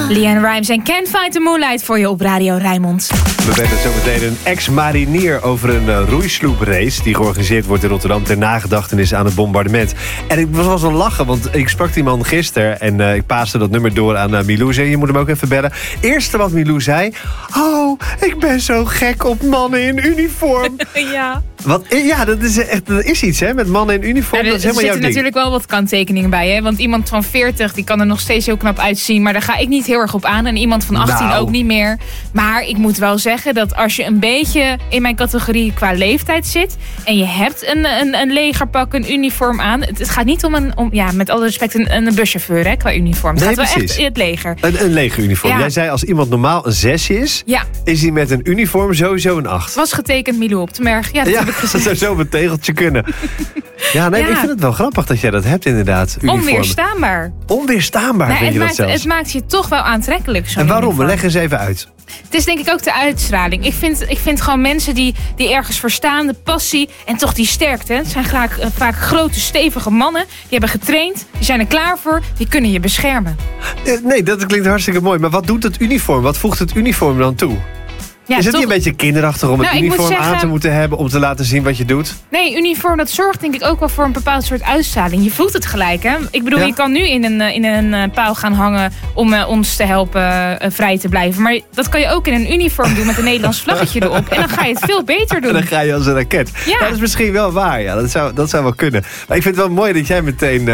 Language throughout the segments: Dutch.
LeAnn Rimes en Can't Find the Moonlight voor je op Radio Rijnmond. We weten zometeen een ex-marinier over een roeisloeprace die georganiseerd wordt in Rotterdam ter nagedachtenis aan het bombardement. En ik was wel lachen, want ik sprak die man gisteren en ik paaste dat nummer door aan Milou. Zei, je moet hem ook even bellen. Eerste wat Milou zei: oh, ik ben zo gek op mannen in uniform. Ja. Ja, dat is iets, hè, met mannen in uniform. Ja, dat is helemaal jouw ding. Er zitten natuurlijk wel wat kanttekeningen bij, hè? Want iemand van 40, die kan er nog steeds heel knap uitzien, maar daar ga ik niet heel erg op aan. En iemand van 18 ook niet meer. Maar ik moet wel zeggen dat als je een beetje in mijn categorie qua leeftijd zit en je hebt een legerpak, een uniform aan. Het gaat niet om met alle respect, een buschauffeur, hè, qua uniform. Het gaat wel echt in het leger. Een legeruniform. Ja. Jij zei als iemand normaal een 6 is hij met een uniform sowieso een 8. Was getekend Milou op de Merg. Ja, dat heb ik gezegd. Dat zou zo op een tegeltje kunnen. Ja, nee, ik vind het wel grappig dat jij dat hebt inderdaad. Uniform. Onweerstaanbaar. Onweerstaanbaar, vind je dat zelfs? Het maakt je toch wel aantrekkelijk. En waarom? Uniform. Leg eens even uit. Het is denk ik ook de uitstraling. Ik vind gewoon mensen die ergens verstaan, de passie en toch die sterkte. Het zijn vaak grote, stevige mannen. Die hebben getraind, die zijn er klaar voor, die kunnen je beschermen. Nee, dat klinkt hartstikke mooi. Maar wat doet het uniform? Wat voegt het uniform dan toe? Ja, is het niet een beetje kinderachtig om het uniform aan te moeten hebben om te laten zien wat je doet? Nee, uniform dat zorgt denk ik ook wel voor een bepaald soort uitstraling. Je voelt het gelijk, hè? Ik bedoel, je kan nu in een paal gaan hangen om ons te helpen vrij te blijven. Maar dat kan je ook in een uniform doen met een Nederlands vlaggetje erop. En dan ga je het veel beter doen. En dan ga je als een raket. Ja. Dat is misschien wel waar, ja. Dat zou wel kunnen. Maar ik vind het wel mooi dat jij meteen...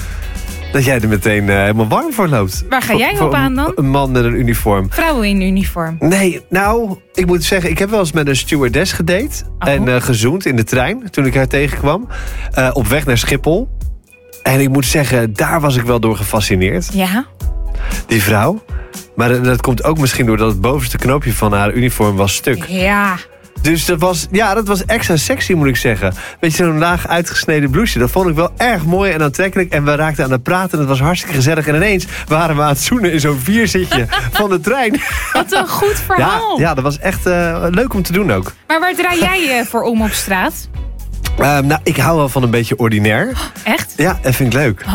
dat jij er meteen helemaal warm voor loopt. Waar ga jij op aan dan? Een man met een uniform. Vrouwen in uniform. Nee, nou, ik moet zeggen, ik heb wel eens met een stewardess gedate. En gezoend in de trein, toen ik haar tegenkwam. Op weg naar Schiphol. En ik moet zeggen, daar was ik wel door gefascineerd. Ja? Die vrouw. Maar dat komt ook misschien doordat het bovenste knoopje van haar uniform was stuk. Ja. Dus dat was extra sexy, moet ik zeggen. Weet je, zo'n laag uitgesneden blouseje. Dat vond ik wel erg mooi en aantrekkelijk. En we raakten aan het praten en het was hartstikke gezellig. En ineens waren we aan het zoenen in zo'n vierzitje van de trein. Wat een goed verhaal. Ja, dat was echt leuk om te doen ook. Maar waar draai jij voor om op straat? Nou, ik hou wel van een beetje ordinair. Echt? Ja, dat vind ik leuk.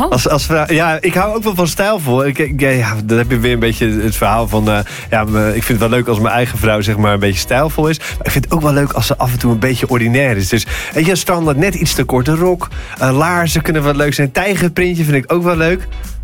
Ik hou ook wel van stijlvol. Dan heb je weer een beetje het verhaal van... ik vind het wel leuk als mijn eigen vrouw zeg maar een beetje stijlvol is. Maar ik vind het ook wel leuk als ze af en toe een beetje ordinair is. Dus weet je, standaard net iets te korte rok. Laarzen kunnen wel leuk zijn. Tijgerprintje vind ik ook wel leuk.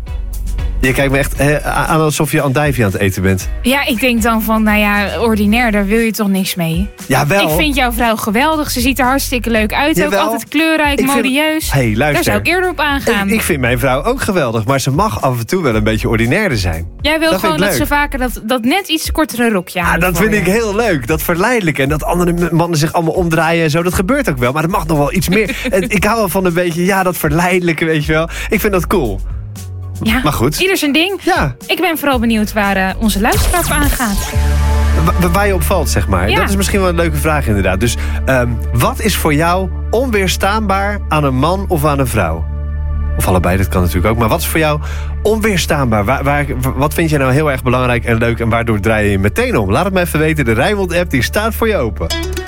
Je kijkt me echt aan alsof je andijvie aan het eten bent. Ja, ik denk dan van, ordinair, daar wil je toch niks mee? Jawel. Ik vind jouw vrouw geweldig. Ze ziet er hartstikke leuk uit. Jawel. Ook altijd kleurrijk, modieus. Hey, luister. Daar zou ik eerder op aangaan. Ik vind mijn vrouw ook geweldig. Maar ze mag af en toe wel een beetje ordinairder zijn. Jij wil gewoon dat ze vaker dat net iets kortere rokje aan. Dat vind ik heel leuk. Dat verleidelijke. En dat andere mannen zich allemaal omdraaien en zo. Dat gebeurt ook wel. Maar er mag nog wel iets meer. Ik hou wel van een beetje, dat verleidelijke, weet je wel. Ik vind dat cool. Ja, maar goed. Ieder zijn ding. Ja. Ik ben vooral benieuwd waar onze luisteraar op aangaat. Waar je op valt, zeg maar. Ja. Dat is misschien wel een leuke vraag inderdaad. Dus wat is voor jou onweerstaanbaar aan een man of aan een vrouw? Of allebei, dat kan natuurlijk ook. Maar wat is voor jou onweerstaanbaar? Wat vind je nou heel erg belangrijk en leuk en waardoor draai je meteen om? Laat het me even weten. De Rijnmond-app die staat voor je open.